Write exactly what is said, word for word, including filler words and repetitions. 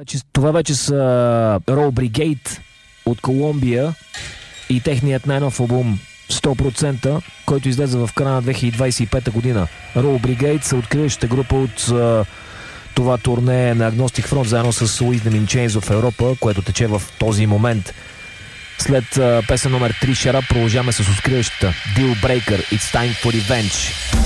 Това вече са Roll Brigade от Колумбия и техният най-нов албум сто процента, който излезе в края на две хиляди двадесет и пета година. Roll Brigade са откриващата група от uh, това турне на Agnostic Front заедно с Wisdom in Chains в Европа, което тече в този момент. След uh, песен номер три Shut Up продължаваме с откриващата Deal Breaker It's Time for Revenge.